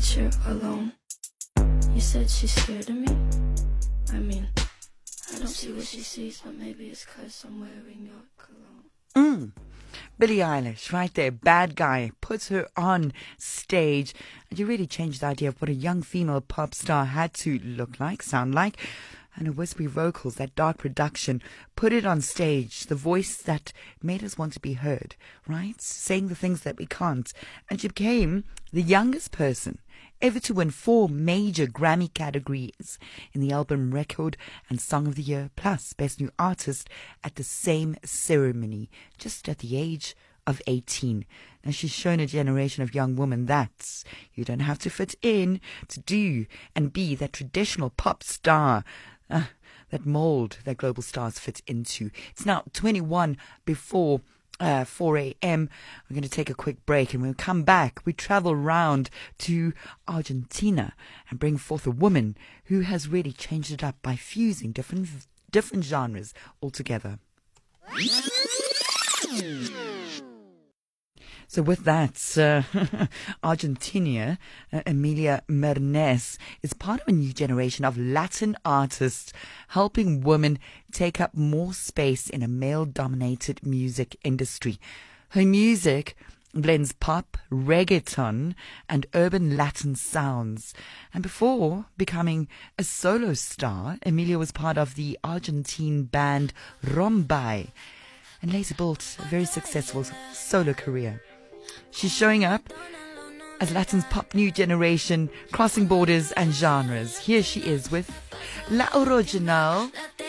that you're alone. You said she's scared of me? I mean, I don't see what she sees, but maybe it's 'cause I'm wearing your cologne. Billie Eilish, right there, Bad Guy, puts her on stage. And you really changed the idea of what a young female pop star had to look like, sound like. And her wispy vocals, that dark production, put it on stage. The voice that made us want to be heard, right? Saying the things that we can't. And she became the youngest person ever to win 4 major Grammy categories in the album Record and Song of the Year, plus Best New Artist at the same ceremony, just at the age of 18. Now she's shown a generation of young women that you don't have to fit in to do and be that traditional pop star, that mold that global stars fit into. It's now 21 before 4 a.m. We're going to take a quick break, and when we come back, we travel round to Argentina and bring forth a woman who has really changed it up by fusing different genres altogether. So with that, Argentina, Emilia Mernes, is part of a new generation of Latin artists helping women take up more space in a male-dominated music industry. Her music blends pop, reggaeton, and urban Latin sounds. And before becoming a solo star, Emilia was part of the Argentine band Rombay and later built a very successful solo career. She's showing up as Latin's pop new generation, crossing borders and genres. Here she is with La Original.